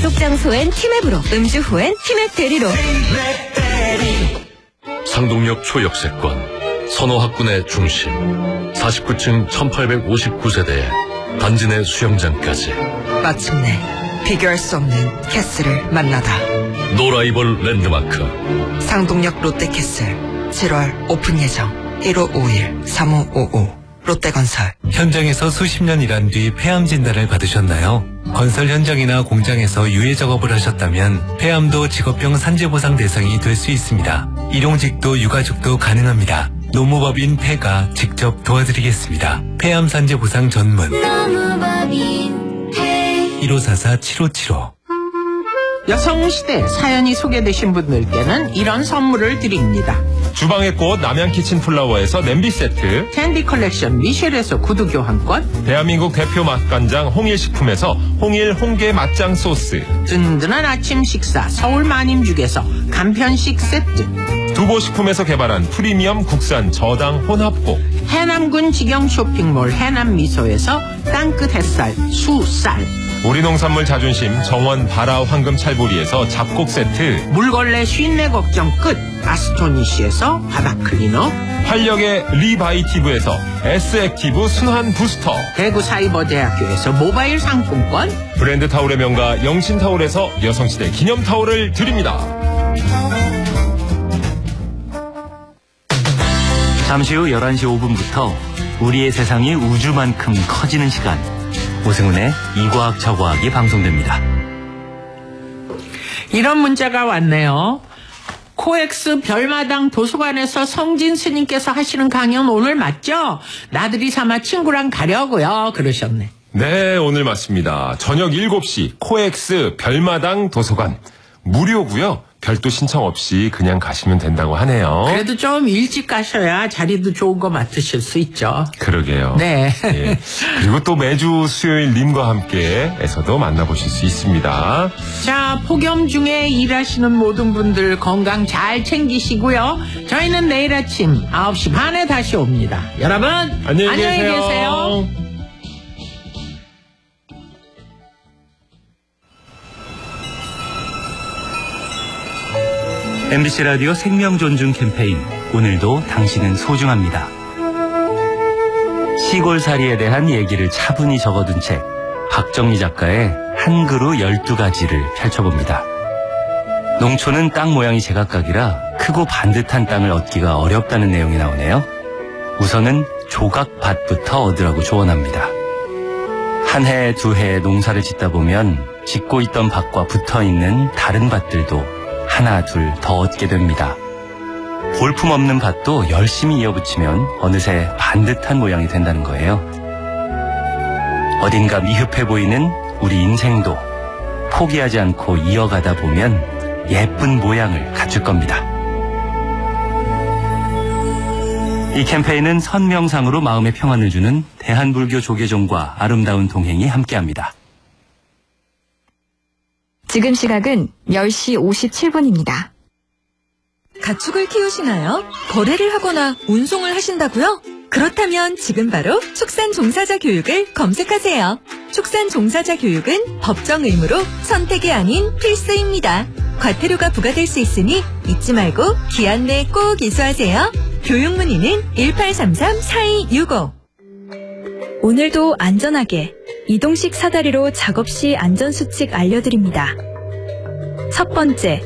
약속 장소엔 티맵으로, 음주 후엔 티맵 대리로. 상동역 초역세권, 선호학군의 중심, 49층 1859세대에 단지 내 수영장까지. 마침내 비교할 수 없는 캐슬을 만나다. 노라이벌 랜드마크 상동역 롯데캐슬 7월 오픈 예정. 1551-3555 롯데건설. 현장에서 수십 년 일한 뒤 폐암 진단을 받으셨나요? 건설 현장이나 공장에서 유해 작업을 하셨다면 폐암도 직업병 산재보상 대상이 될 수 있습니다. 일용직도 유가족도 가능합니다. 노무법인 폐가 직접 도와드리겠습니다. 폐암 산재보상 전문 1544-7575. 여성시대 사연이 소개되신 분들께는 이런 선물을 드립니다. 주방의 꽃 남양키친 플라워에서 냄비 세트, 캔디 컬렉션 미셸에서 구두 교환권, 대한민국 대표 맛간장 홍일식품에서 홍일 홍게 맛장 소스, 든든한 아침 식사 서울 마님죽에서 간편식 세트, 두보식품에서 개발한 프리미엄 국산 저당 혼합곡, 해남군 직영 쇼핑몰 해남미소에서 땅끝 햇살 수쌀, 우리 농산물 자존심 정원 바라 황금 찰보리에서 잡곡 세트, 물걸레 쉰내 걱정 끝 아스토니시에서 바닥 클리너, 활력의 리바이티브에서 S액티브 순환 부스터, 대구 사이버대학교에서 모바일 상품권, 브랜드 타올의 명가 영신타올에서 여성시대 기념타올을 드립니다. 잠시 후 11시 5분부터 우리의 세상이 우주만큼 커지는 시간, 오승훈의 이과학 저과학이 방송됩니다. 이런 문자가 왔네요. 코엑스 별마당 도서관에서 성진 스님께서 하시는 강연 오늘 맞죠? 나들이 삼아 친구랑 가려고요. 그러셨네. 네, 오늘 맞습니다. 저녁 7시 코엑스 별마당 도서관 무료고요. 별도 신청 없이 그냥 가시면 된다고 하네요. 그래도 좀 일찍 가셔야 자리도 좋은 거 맡으실 수 있죠. 그러게요. 네. 예. 그리고 또 매주 수요일 님과 함께에서도 만나보실 수 있습니다. 자, 폭염 중에 일하시는 모든 분들 건강 잘 챙기시고요. 저희는 내일 아침 9시 반에 다시 옵니다. 여러분 안녕히 계세요. 계세요. MBC 라디오 생명존중 캠페인, 오늘도 당신은 소중합니다. 시골살이에 대한 얘기를 차분히 적어둔 책, 박정리 작가의 한 그루 12가지를 펼쳐봅니다. 농촌은 땅 모양이 제각각이라 크고 반듯한 땅을 얻기가 어렵다는 내용이 나오네요. 우선은 조각밭부터 얻으라고 조언합니다. 한 해, 두 해 농사를 짓다 보면 짓고 있던 밭과 붙어있는 다른 밭들도 하나, 둘 더 얻게 됩니다. 볼품없는 밭도 열심히 이어붙이면 어느새 반듯한 모양이 된다는 거예요. 어딘가 미흡해 보이는 우리 인생도 포기하지 않고 이어가다 보면 예쁜 모양을 갖출 겁니다. 이 캠페인은 선명상으로 마음의 평안을 주는 대한불교 조계종과 아름다운 동행이 함께합니다. 지금 시각은 10시 57분입니다. 가축을 키우시나요? 거래를 하거나 운송을 하신다고요? 그렇다면 지금 바로 축산 종사자 교육을 검색하세요. 축산 종사자 교육은 법정 의무로 선택이 아닌 필수입니다. 과태료가 부과될 수 있으니 잊지 말고 기한 내에 꼭 이수하세요. 교육 문의는 1833-4265. 오늘도 안전하게 이동식 사다리로 작업 시 안전수칙 알려드립니다. 첫 번째,